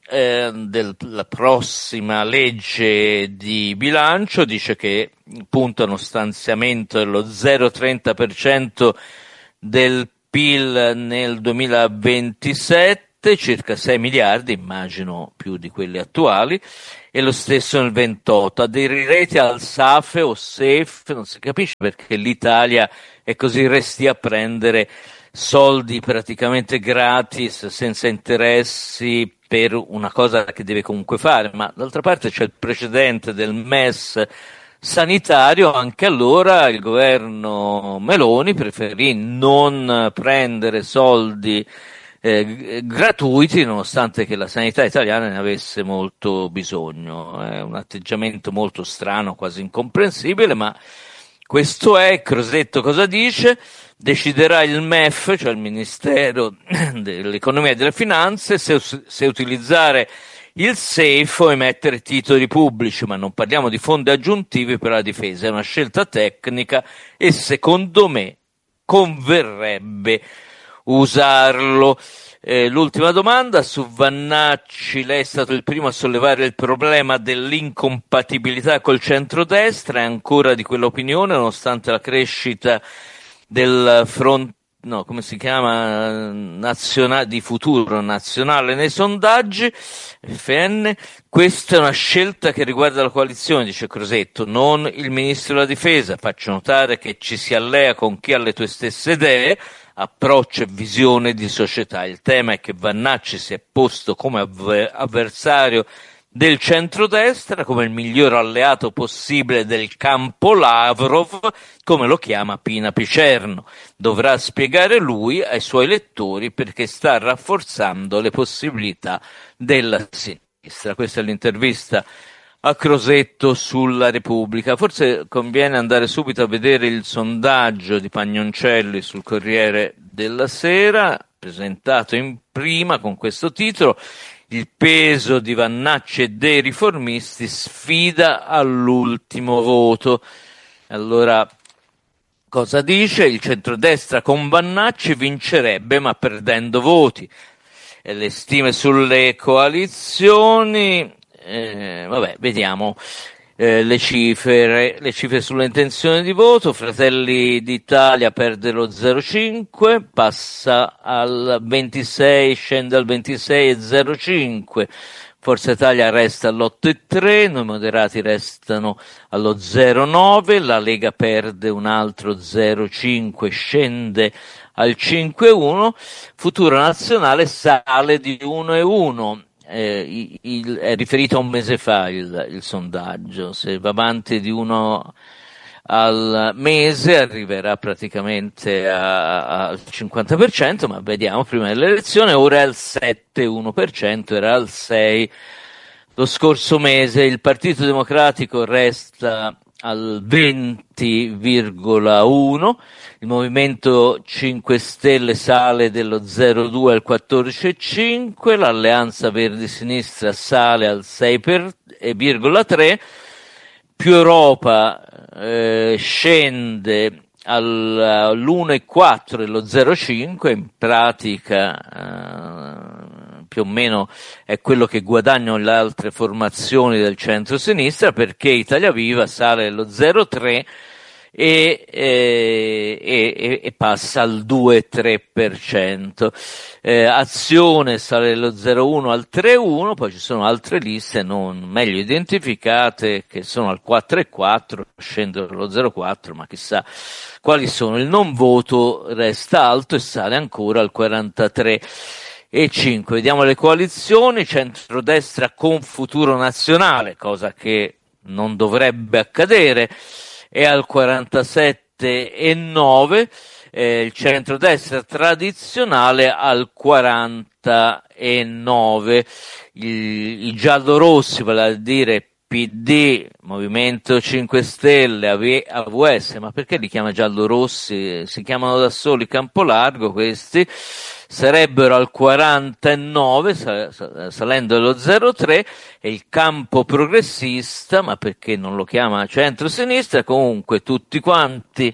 eh, della prossima legge di bilancio dice che punta uno stanziamento dello zero virgola trenta per cento del P I L nel duemilaventisette, circa sei miliardi, immagino più di quelli attuali, e lo stesso nel ventotto. Aderirete al SAFE o SAFE, non si capisce perché l'Italia è così restia a prendere soldi praticamente gratis, senza interessi, per una cosa che deve comunque fare, ma d'altra parte c'è il precedente del M E S sanitario. Anche allora il governo Meloni preferì non prendere soldi eh, gratuiti, nonostante che la sanità italiana ne avesse molto bisogno. È un atteggiamento molto strano, quasi incomprensibile, ma questo è. Crosetto cosa dice? Deciderà il M E F, cioè il Ministero dell'Economia e delle Finanze, se, se utilizzare il SAFE o emettere titoli pubblici, ma non parliamo di fondi aggiuntivi per la difesa, è una scelta tecnica e secondo me converrebbe usarlo. Eh, l'ultima domanda su Vannacci: lei è stato il primo a sollevare il problema dell'incompatibilità col centrodestra, è ancora di quell'opinione nonostante la crescita del front, no, come si chiama, nazionale, di futuro nazionale nei sondaggi, F N. Questa è una scelta che riguarda la coalizione, dice Crosetto, non il ministro della difesa. Faccio notare che ci si allea con chi ha le tue stesse idee, approccio e visione di società. Il tema è che Vannacci si è posto come avver- avversario del centrodestra, come il miglior alleato possibile del campo Lavrov, come lo chiama Pina Picerno. Dovrà spiegare lui ai suoi lettori perché sta rafforzando le possibilità della sinistra. Questa è l'intervista a Crosetto sulla Repubblica. Forse conviene andare subito a vedere il sondaggio di Pagnoncelli sul Corriere della Sera, presentato in prima con questo titolo: il peso di Vannacci e dei riformisti sfida all'ultimo voto. Allora, cosa dice? Il centrodestra con Vannacci vincerebbe ma perdendo voti. E le stime sulle coalizioni, eh, vabbè, vediamo. Eh, le cifre, le cifre sulle intenzioni di voto: Fratelli d'Italia perde lo zero virgola cinque, passa al ventisei, scende al ventisei e zero virgola cinque, Forza Italia resta all'otto virgola tre, noi moderati restano allo zero virgola nove, la Lega perde un altro zero virgola cinque, scende al cinque virgola uno, Futuro Nazionale sale di uno virgola uno. Eh, il, è riferito a un mese fa il, il sondaggio. Se va avanti di uno al mese arriverà praticamente al cinquanta per cento, ma vediamo prima dell'elezione. Ora è al sette virgola uno per cento, era al sei per cento lo scorso mese. Il Partito Democratico resta al venti virgola uno, il Movimento cinque Stelle sale dello zero virgola due al quattordici virgola cinque, l'Alleanza Verdi Sinistra sale al sei virgola tre, Più Europa eh, scende all'uno virgola quattro e lo zero virgola cinque, in pratica eh, più o meno è quello che guadagnano le altre formazioni del centro-sinistra, perché Italia Viva sale allo zero virgola tre e, e, e, e passa al due virgola tre per cento. Eh, Azione sale dallo zero virgola uno al tre virgola uno, poi ci sono altre liste non meglio identificate che sono al quattro virgola quattro, scendono dallo zero virgola quattro, ma chissà quali sono. Il non voto resta alto e sale ancora al quarantatré virgola cinque. Vediamo le coalizioni: centrodestra con Futuro Nazionale, cosa che non dovrebbe accadere, è al quarantasette virgola nove, eh, il centrodestra tradizionale al quaranta virgola nove, I, i giallorossi, vale a dire P D, Movimento cinque Stelle, A V S, ma perché li chiama giallorossi? Si chiamano da soli Campolargo questi, sarebbero al quaranta virgola nove, salendo allo zero virgola tre, e il campo progressista, ma perché non lo chiama centro-sinistra, comunque tutti quanti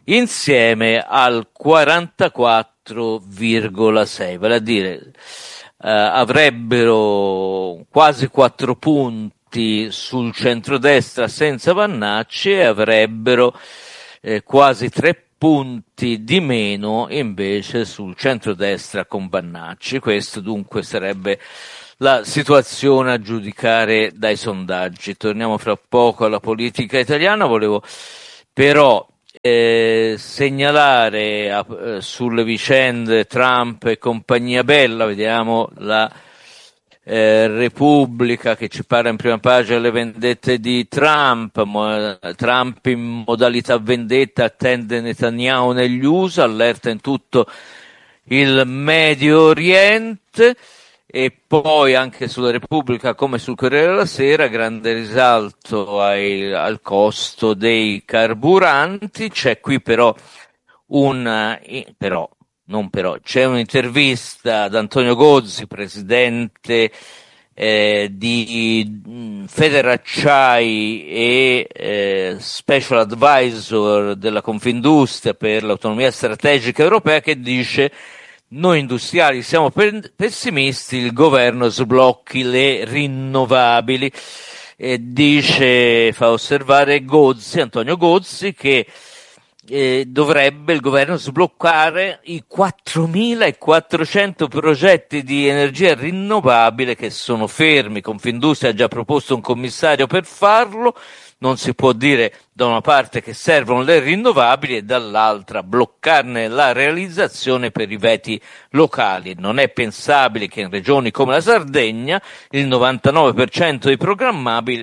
insieme al quarantaquattro virgola sei, vale a dire avrebbero quasi quattro punti sul centrodestra senza Vannacci e avrebbero eh, quasi tre punti di meno invece sul centrodestra con Vannacci. Questo dunque sarebbe la situazione a giudicare dai sondaggi. Torniamo fra poco alla politica italiana. Volevo però eh, segnalare a, eh, sulle vicende Trump e compagnia bella, vediamo la eh, Repubblica che ci parla in prima pagina delle vendette di Trump. Mo, Trump in modalità vendetta attende Netanyahu negli U S A, allerta in tutto il Medio Oriente. E poi anche sulla Repubblica come sul Corriere della Sera grande risalto ai, al costo dei carburanti. C'è qui però un però non però c'è un'intervista ad Antonio Gozzi, presidente eh, di Federacciai e eh, Special Advisor della Confindustria per l'autonomia strategica europea, che dice: noi industriali siamo pessimisti, il governo sblocchi le rinnovabili. E dice, fa osservare Gozzi, Antonio Gozzi, che eh, dovrebbe il governo sbloccare i quattromilaquattrocento progetti di energia rinnovabile che sono fermi. Confindustria ha già proposto un commissario per farlo. Non si può dire da una parte che servono le rinnovabili e dall'altra bloccarne la realizzazione per i veti locali. Non è pensabile che in regioni come la Sardegna il novantanove per cento dei programmabili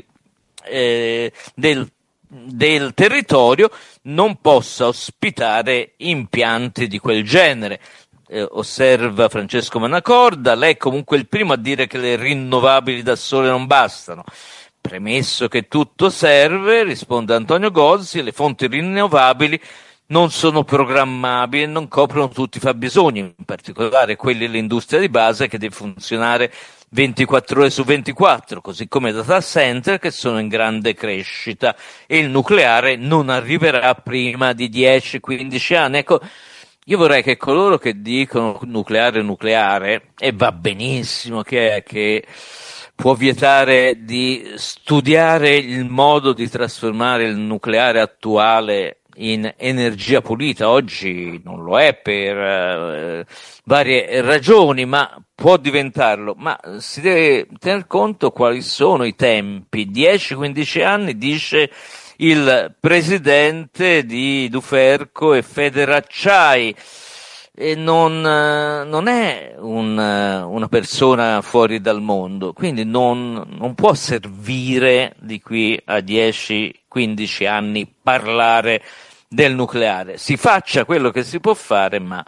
eh, del, del territorio non possa ospitare impianti di quel genere. Eh, osserva Francesco Manacorda, lei è comunque il primo a dire che le rinnovabili da sole non bastano. Premesso che tutto serve, risponde Antonio Gozzi, le fonti rinnovabili non sono programmabili e non coprono tutti i fabbisogni, in particolare quelli dell'industria di base che deve funzionare ventiquattro ore su ventiquattro, così come data center che sono in grande crescita, e il nucleare non arriverà prima di dieci quindici anni. Ecco, io vorrei che coloro che dicono nucleare nucleare, e va benissimo che è che può vietare di studiare il modo di trasformare il nucleare attuale in energia pulita. Oggi non lo è per eh, varie ragioni, ma può diventarlo. Ma si deve tener conto quali sono i tempi. dieci quindici anni, dice il presidente di Duferco e Federacciai. E non, non è un, una persona fuori dal mondo, quindi non, non può servire di qui a dieci quindici anni parlare del nucleare. Si faccia quello che si può fare, ma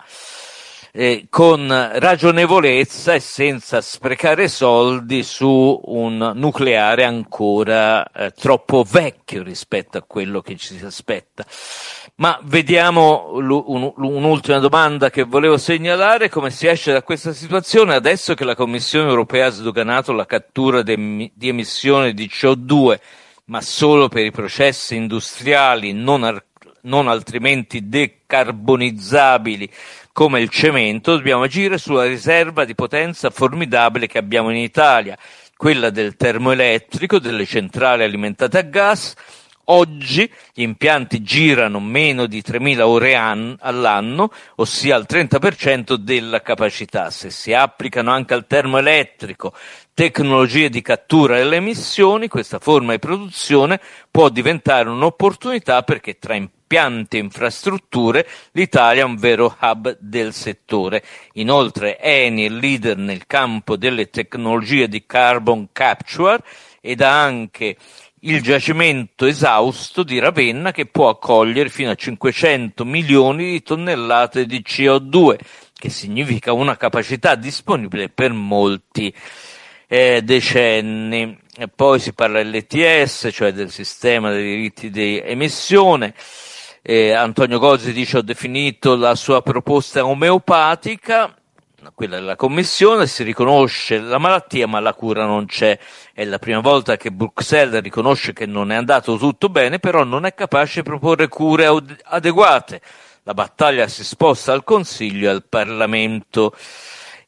eh, con ragionevolezza e senza sprecare soldi su un nucleare ancora eh, troppo vecchio rispetto a quello che ci si aspetta. Ma vediamo un, un'ultima domanda che volevo segnalare: come si esce da questa situazione adesso che la Commissione europea ha sdoganato la cattura de, di emissioni di C O due, ma solo per i processi industriali non, ar, non altrimenti decarbonizzabili come il cemento? Dobbiamo agire sulla riserva di potenza formidabile che abbiamo in Italia, quella del termoelettrico, delle centrali alimentate a gas. Oggi gli impianti girano meno di tremila ore an- all'anno, ossia il trenta per cento della capacità. Se si applicano anche al termoelettrico tecnologie di cattura delle emissioni, questa forma di produzione può diventare un'opportunità, perché tra impianti e infrastrutture l'Italia è un vero hub del settore. Inoltre Eni è leader nel campo delle tecnologie di carbon capture ed ha anche il giacimento esausto di Ravenna, che può accogliere fino a cinquecento milioni di tonnellate di C O due, che significa una capacità disponibile per molti eh, decenni. E poi si parla dell'E T S, cioè del sistema dei diritti di emissione. Eh, Antonio Gozzi dice: ho definito la sua proposta omeopatica, quella della Commissione, si riconosce la malattia ma la cura non c'è. È la prima volta che Bruxelles riconosce che non è andato tutto bene, però non è capace di proporre cure adeguate. La battaglia si sposta al Consiglio e al Parlamento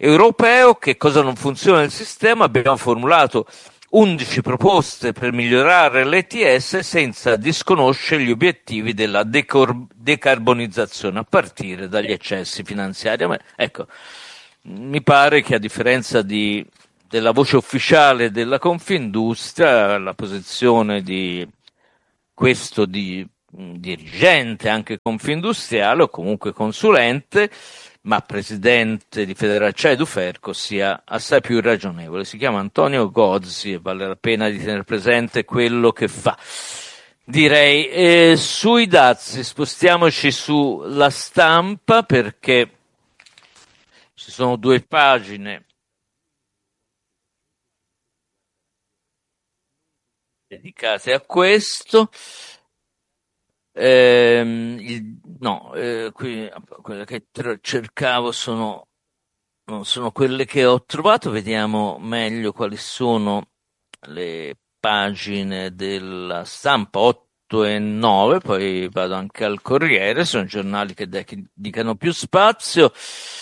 europeo. Che cosa non funziona nel sistema? Abbiamo formulato undici proposte per migliorare l'E T S senza disconoscere gli obiettivi della decor- decarbonizzazione a partire dagli eccessi finanziari. Ma, ecco, mi pare che a differenza di, della voce ufficiale della Confindustria, la posizione di questo di dirigente anche confindustriale o comunque consulente, ma presidente di Federacciai Duferco, sia assai più ragionevole. Si chiama Antonio Gozzi e vale la pena di tenere presente quello che fa. Direi, eh, sui dazi spostiamoci sulla Stampa, perché ci sono due pagine dedicate a questo. Eh, il, no, eh, qui quelle che tr- cercavo sono, non sono quelle che ho trovato. Vediamo meglio quali sono le pagine della Stampa otto e nove, poi vado anche al Corriere, sono giornali che dedicano più spazio.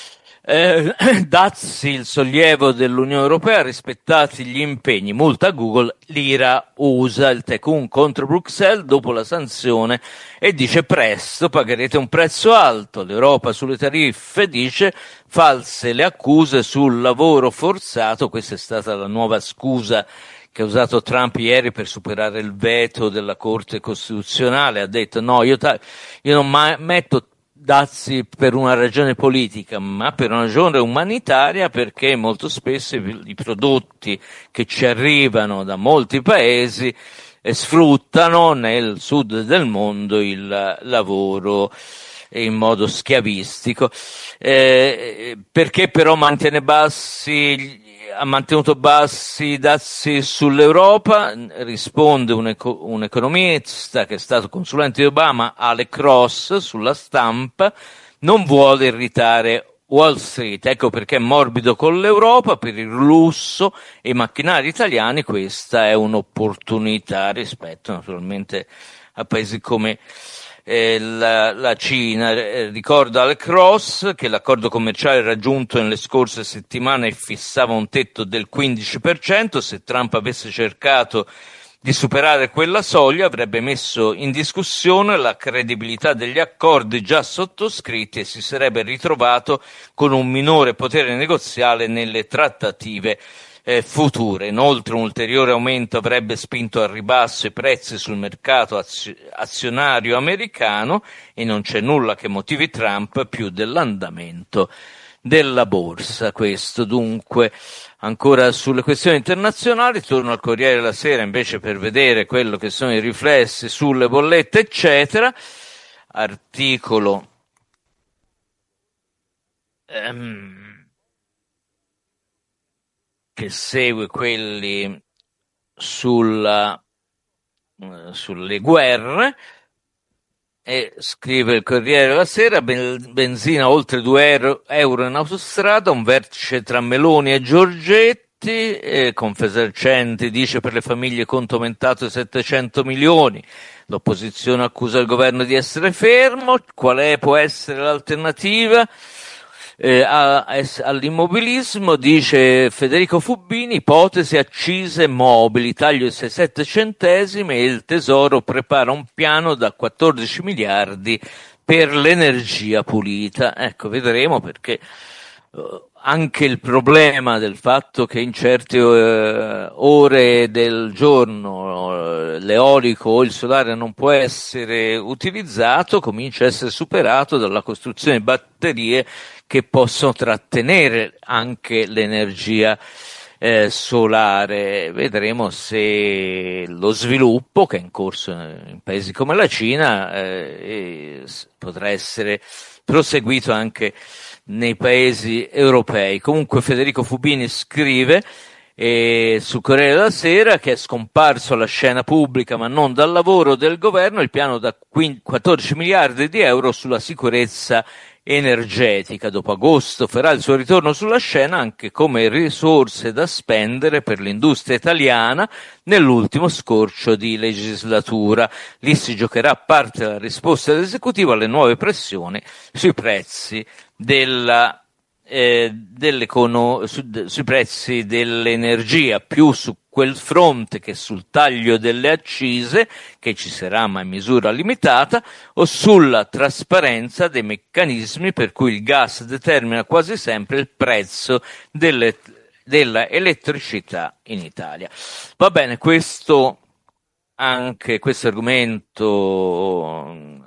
Eh, dazi il sollievo dell'Unione Europea, rispettati gli impegni, multa Google, l'Ira usa il Tecun contro Bruxelles dopo la sanzione e dice presto pagherete un prezzo alto. L'Europa sulle tariffe dice false le accuse sul lavoro forzato. Questa è stata la nuova scusa che ha usato Trump ieri per superare il veto della Corte Costituzionale. Ha detto no, io, ta- io non ma- metto dazi per una ragione politica, ma per una ragione umanitaria, perché molto spesso i, i prodotti che ci arrivano da molti paesi eh, sfruttano nel sud del mondo il lavoro in modo schiavistico. Eh, perché però mantiene bassi ha mantenuto bassi i dazi sull'Europa? Risponde un, eco, un economista che è stato consulente di Obama, Alec Ross, sulla Stampa: non vuole irritare Wall Street, ecco perché è morbido con l'Europa. Per il lusso e i macchinari italiani questa è un'opportunità rispetto naturalmente a paesi come eh, la, la Cina. Eh, ricorda Alec Ross che l'accordo commerciale raggiunto nelle scorse settimane fissava un tetto del quindici per cento. Se Trump avesse cercato di superare quella soglia avrebbe messo in discussione la credibilità degli accordi già sottoscritti e si sarebbe ritrovato con un minore potere negoziale nelle trattative eh, future. Inoltre un ulteriore aumento avrebbe spinto al ribasso i prezzi sul mercato azio- azionario americano e non c'è nulla che motivi Trump più dell'andamento della borsa. Questo dunque. Ancora sulle questioni internazionali, torno al Corriere della Sera invece per vedere quello che sono i riflessi sulle bollette eccetera. Articolo ehm, che segue quelli sulla, eh, sulle guerre. E scrive il Corriere della Sera: benzina oltre due euro in autostrada, un vertice tra Meloni e Giorgetti, e Confesercenti dice per le famiglie conto aumentato di settecento milioni, l'opposizione accusa il governo di essere fermo. Qual è, può essere l'alternativa eh, a, a, all'immobilismo? Dice Federico Fubini: ipotesi accise mobili, taglio di sei sette centesimi e il Tesoro prepara un piano da quattordici miliardi per l'energia pulita. Ecco, vedremo, perché uh, anche il problema del fatto che in certe uh, ore del giorno uh, l'eolico o il solare non può essere utilizzato comincia a essere superato dalla costruzione di batterie che possono trattenere anche l'energia eh, solare. Vedremo se lo sviluppo che è in corso in paesi come la Cina eh, potrà essere proseguito anche nei paesi europei. Comunque Federico Fubini scrive eh, su Corriere della Sera che è scomparso alla scena pubblica ma non dal lavoro del governo il piano da quattordici miliardi di euro sulla sicurezza energetica. Dopo agosto farà il suo ritorno sulla scena anche come risorse da spendere per l'industria italiana nell'ultimo scorcio di legislatura. Lì si giocherà parte della risposta dell'esecutivo alle nuove pressioni sui prezzi della eh, dell'econo- su, sui prezzi dell'energia, più su quel fronte che sul taglio delle accise, che ci sarà ma in misura limitata, o sulla trasparenza dei meccanismi per cui il gas determina quasi sempre il prezzo delle, della elettricità in Italia. Va bene, questo anche questo argomento